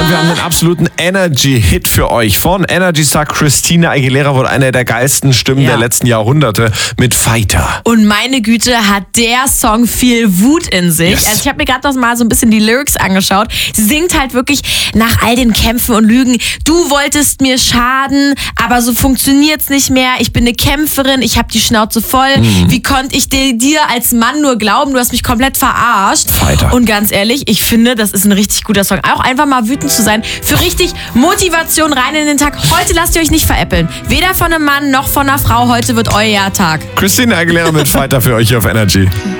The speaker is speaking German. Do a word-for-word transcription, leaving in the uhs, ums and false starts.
wir haben einen absoluten Energy-Hit für euch. Von Energy Star Christina Aguilera wurde eine der geilsten Stimmen Ja. der letzten Jahrhunderte mit Fighter. Und meine Güte, hat der Song viel Wut in sich. Yes. Also ich habe mir gerade noch mal so ein bisschen die Lyrics angeschaut. Sie singt halt wirklich nach all den Kämpfen und Lügen. Du wolltest mir schaden, aber so funktioniert's nicht mehr. Ich bin eine Kämpferin, ich habe die Schnauze voll. Mhm. Wie konnte ich dir, dir als Mann nur glauben? Du hast mich komplett verarscht. Fighter. Und ganz ehrlich, ich finde, das ist ein richtig guter Song. Auch einfach mal wütend zu sein. Für richtig Motivation rein in den Tag. Heute lasst ihr euch nicht veräppeln. Weder von einem Mann noch von einer Frau. Heute wird euer Tag. Christina Aguilera mit Fighter für euch hier auf Energy.